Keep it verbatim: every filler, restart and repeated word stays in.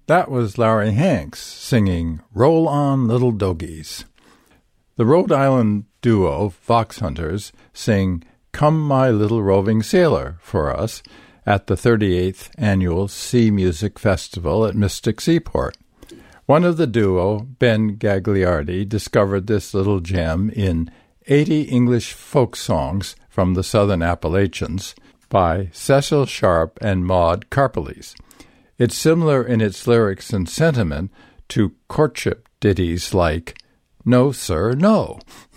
That was Larry Hanks singing Roll On Little Dogies. The Rhode Island duo Fox Hunters sing Come My Little Roving Sailor for us at the thirty-eighth Annual Sea Music Festival at Mystic Seaport. One of the duo, Ben Gagliardi, discovered this little gem in eighty English folk songs from the Southern Appalachians by Cecil Sharp and Maud Carpeles. It's similar in its lyrics and sentiment to courtship ditties like No, Sir, No.